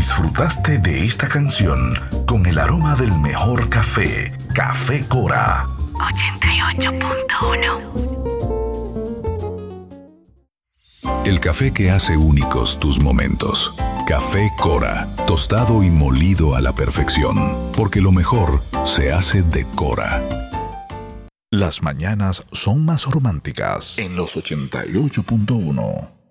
Disfrutaste de esta canción con el aroma del mejor café, Café Cora. 88.1. El café que hace únicos tus momentos. Café Cora, tostado y molido a la perfección, porque lo mejor se hace de Cora. Las mañanas son más románticas en los 88.1.